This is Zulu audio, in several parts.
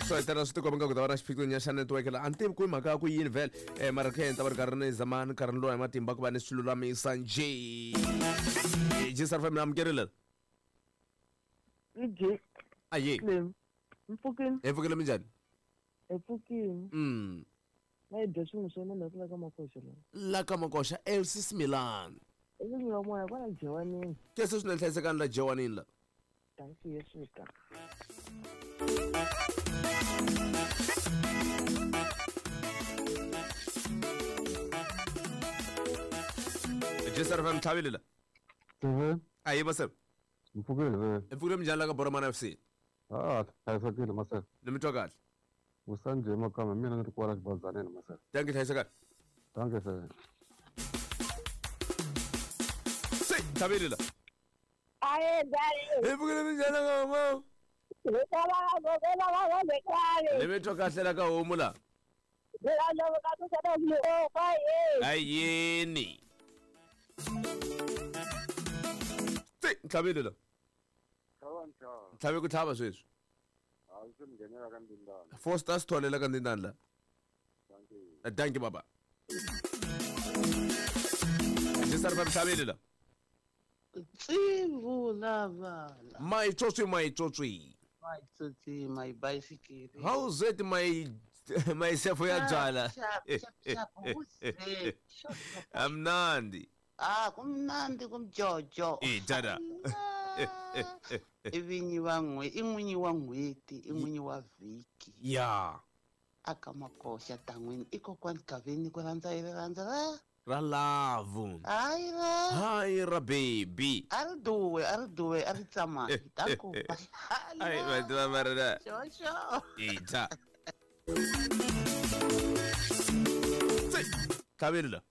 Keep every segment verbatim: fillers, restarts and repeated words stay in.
so etera swi tikomba nga ku ta va na xiphiqo nya xa network la a ni tivi ku hi mhaka ya ku yini vhele um mara khe ta va ri karhi ni zamani karhi ni lowa hi matimba ku va ni swi lulamisa nje jisarfam ni amukerile ije aye mpfukini hi pfukile minjhani mpfukini mm na yi dya swin'we swa mina ku la ka makoxa lawa la ka makoxa elsis milan ivi mina moya kwala jewanini ke se swi na hlayisekani la jewanini la danki yeswika jisarfam tlhavile la Teve, aye masep mpfukile ve. hi pfukile minjhani la ka boromana f c Ah, hlayisekile masef. ni mi twa kahle Usanje makama mina ngiri kwala xibazaneni masef. tangi hlayisekani Danke sir. se tlhavile la Aye, dale. hi pfukile minjhani la ka homo Ngicabanga ngokela bakwabekale. ni mi twa kahle la ka homu la Ngilanda bakathuthela umloko kwaye. ayini se tlhavile la Kawancha, tlhave ku tlhava sweswi awusemngenela kandindana. foster sitholela ka ndindani la Thank you. Uh, thank you baba jisarfam tlhavile la Tsivu lavala. maitswotswi maitswotswi My tsotsi, my bicycle. how's it my maisefo ya byala Shap, shap, shap. Who's that? Shut up. amnandi Ah, kumnandi kumjojo. Eh, dada. Allah. Ivinyi wa n'we, i n'winyi wa n'hweti, i n'winyi wa vhiki. ya Aka makoxa tan'wini, i kokwani Gaveni ku rhandza hi rirhandza ra. ra lavu Hayi ra. hayi ra baby A ri duwe, a ri duwe, a ri tsamaki. Tanku. ai vativa marana Xoxo. ita tlhavile la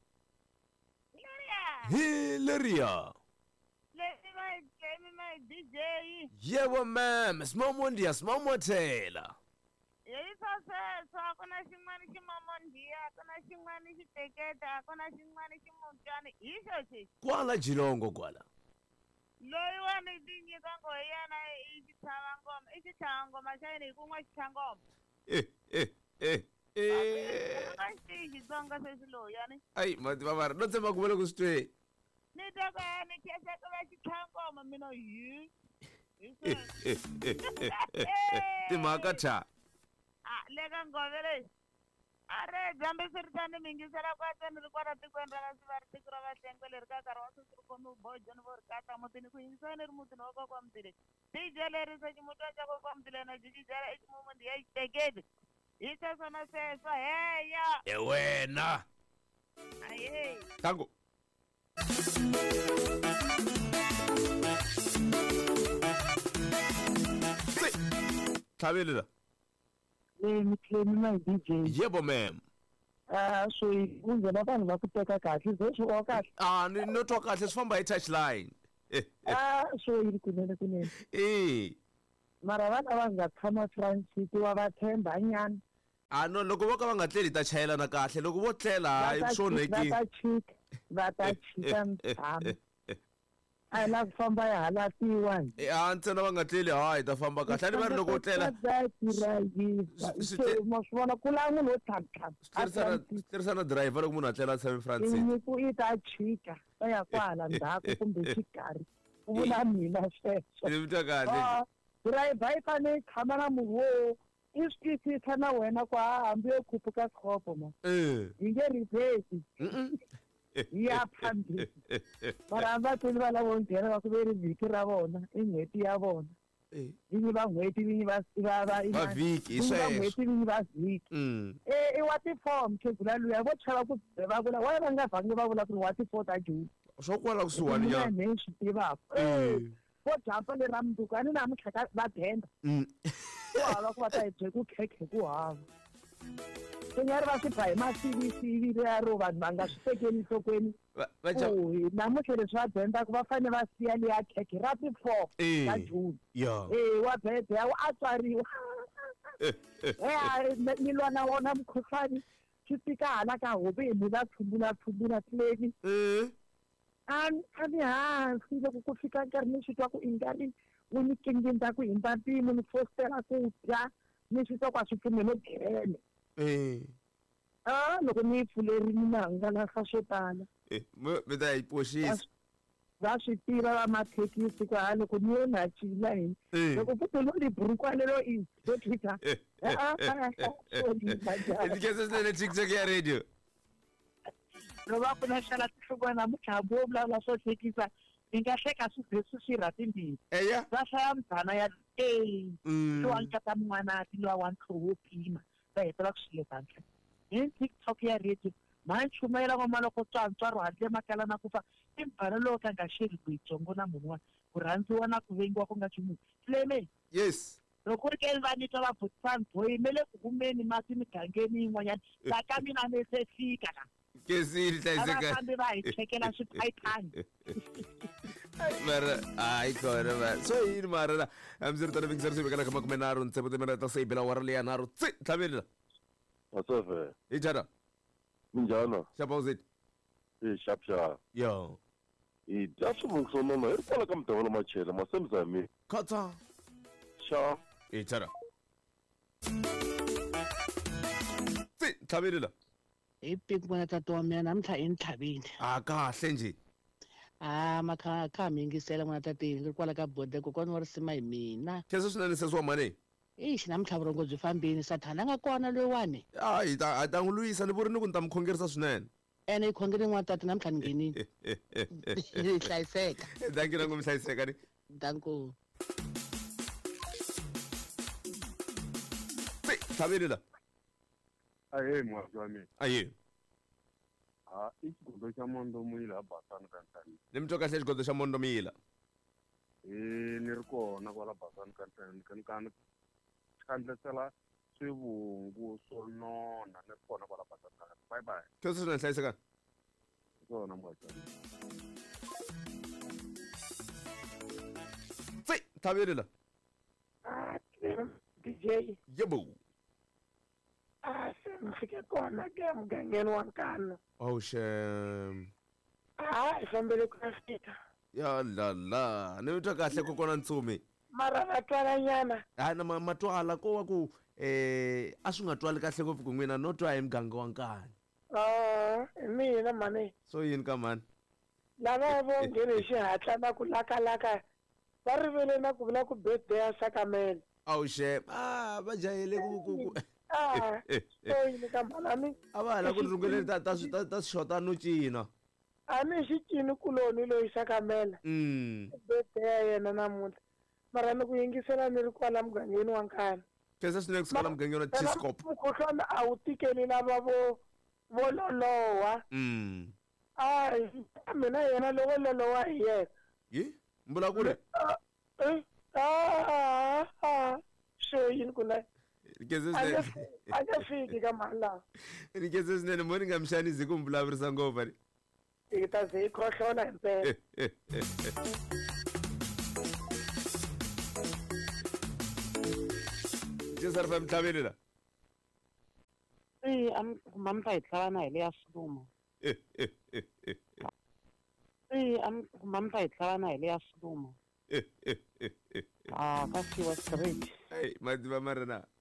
hileria Leti mai game mai D J. yebo mam simomondia simomothela Yeyi sweswo a ku na xin'wana ximomondiya, a ku na xin'wana xiteketa, a ku na xin'wana ximutana. Hi xo xexi. kwala jilongo kwala Loyi wa ni tinyika ngo hi yena i xichava ngoma, i xichava ngoma xa yini hi ku n'wa xichangoma. eh eh eh eh Nga xi Xitsonga sweswi loyani. ai mativa mara no tshemba ku vele ku swi twe Ni twa ku ni khesa ku va xichangoma mina hi. Hi Eh, sweswo. eh, eh, eh, eh, timhaka tha Ah, le ka ngove leyi. A re jambe swi ri tani mi yingisela kwata ni ri kwala tikweni ra kasi va ri tiko ra vahlengwe leri ka nkarhi wa sweswi ri khomi vubojo ni vo ri kata mutini ku yingisela ni ri mutini wa kokwa mutile D J leri se ximutwa xa kokwa mutile na jijijela i ximumundi ya xiteketi hi sweswo na sweswo heya e wena aye tango tlhavile la leyi mi tlhela na hi D J yebo mam ah so ku nghena vanhu va ku teka kahle zo swi wa kahle ah ni no twa kahle swi famba hi touch line ah so yi ri kunene kunene eh mara vana va nga tshama transit wa va tshemba nyana ah no loko vo ka va nga tleli ta chayelana kahle loko vo tlela hayi va swo ta neki va ta chika va ta chika mtshamo a hi lava ku famba hi hala tiwani a ntsena va nga tleli hayi ta famba kahle a ni va ri loko u tlela tirayisa ma swi vona ku lava munhu wo tlhamtlham swi tirhisana driver loko munhu a tlela a tshame front seat nyiku yi ta chika va ya kwala ndzhaku kumbe xikarhi ku vula mina sweswo ni vitwa kahle driver yi fanele yi tshama na munhu wo i swi twisisa na wena ku hambi yo khuphuka khopo ma eh yi nge rivhesi yi ya phambili mara hambi vatsoni va lavo nghena va ku ve ri vhiki ra vona i n'hweti ya vona eh vinyi va n'hweti vinyi va va va Va vhiki, hi vinyi va sweswo. n'hweti vinyi va vhiki mm e i wa ti-four mkhegula luya vo chava ku va vula why va nga vangi va vula ku ri wa ti-four ta june swo kwala kusuhani ya ni swi tivaka Eh. vo jampa leri ra mundzuku a ni na mutlheka va benda mm ku hava ku va ta hi bye ku khekhe ku hava tinyari va swi ba hi masivisivi lero vanhu va nga swi tekeli enhlokweni Va- va cha- ku hi namuntlha leswi va bendaka va fanele va siya liya khekhe ra ti-four Eh. ta june ya e wa bede a tswariwa e ni lwa na wona mukhuhlwani swi fika hala ka hoveni va tshungula tshungula tleli eh a a ni hansi loko ku fika nkarhi ni swi twa ku i nga ri wu ni kingindza ku himba mpimo ni fostela ku dya ni swi ta kwa swi pfumele tirhele eh ah loko ni yi pfulerini na hangalasa swo tala eh mi ta yi poxisa va swi tiva va mathekisi ku ha loko ni yo na cila hi eh loko futhi lo di burukwa lero i swo tika ndikese swinene TikTok ya radio lo va ku na xala tihlokwana mutlhabo wo vulavula swo thekisa ni nga hleka swibesi swi rha timbirhi eya va hlaya mdzana ya e Mm. lowa nkata n'wanati lowa wa nhlovo wo pima va hetela ku swi leta ntlha hi TikTok ya radio manchumu yelava loko twantswa ro handle makala na ku fa i mbhana lowo ka nga xeli ku yitsongo na munhu wa ku rhandziwa na ku vengiwa ku nga nchumu fleme yes loko ri ke va nitwa va butisana boyi me le ku humeni masi migangeni yin'wanyana la ka mina ni se fika la kesini hlayiseka avafambi va hi chekela swipayipani mara ai kona ma so yini mara la amzir tana bing sarsi bekala kama kuma naro ntse bote mera ta sei bela warle ya naro tsi thabela Asafe, e jara minjalo, shapa uzit eh sharp sharp. yo Eh jasu mungsono na, irpala kam tawala machela, masemza mi. kata Sha, e jara tsi thabela hi piku vona tata wa mina namuntlha i ni tlhavile a kahle nje a ma kha kha mi yingisela n'wana tatini ri kwala ka bode kokwana wa risima hi mina kese swinene seswa mane ixi namuntlha vurongo byi fambini sathana a nga kona loyiwani ai ta a ta n'wi lwisa ni vuri ni ku ni ta mi khongerisa swinene ene yi khongeli n'wana tati namuntlha ni nghenini hi hlayiseka thank you nangu mi hlayiseka ni danku tsi thabela aye mwazi wa mi. aye Ah, ichigodo cha mondo mwila basani kantani. ni mi twa kahle xigodo xa mondo miyila Eh ni ri kona kwala basani kantani, kan kan khandlesela swivungu swo nona ni ri kona kwala basani kantani. Bye bye. kese swinene hlayiseka Kona mwazi wa mi. tsi thabela ah D J yebo ah se mi fike kona ke mugangeni wa nkano oh shem ah hi fambele ku ya fika ya la la ni mi twa kahle kokwana ntsumi mara va twalanyana hayi na ma- matwala ko wa ku eh a swi nga twali kahle ngopfu ku n'wina no twa hi muganga wa nkani ah hi mina mani so yini ka mani lava vo ngheni hi xihatla na ku lakalaka va rivele na ku vula ku birthday ya sakamele awu shem a va jahele ku ku ku ah so yini ka mani a va hala ku ni rhungeleni ta ta swi- ta ta xota no cina a ni xicini kuloni loyi sakamela mm birthday ya yena namuntlha mara ni ku yingisela ni ri kwala mugangeni wa nkani kese swinene kusukela mugangeni wa Tiscop mukhuhlwana a wu tikeli lava vo vo lolowa mm a mina yena loko lolowa hi yena yi mbula ku ri Ah, eh, ah, ah, so yini kuna kese a nge swinene fi- a nge fiki ka mali lawa ni kese swinene mo ni nga mi xanisi ku mi vulavurisa ngopfu ani hi ta ze hi khohlola hi mpela jesar fam tlhavelela i mamuntlha hi tlhava na hi le ya siluma i mamuntlha hi tlhava na hi le ya siluma a ka fiwa straight ai madziva marina